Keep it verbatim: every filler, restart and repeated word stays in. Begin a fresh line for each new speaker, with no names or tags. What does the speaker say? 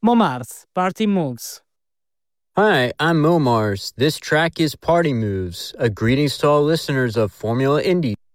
Momars, Party Moves.
Hi, I'm Mo Mars. This track is Party Moves. A greetings to all listeners of Formula Indy.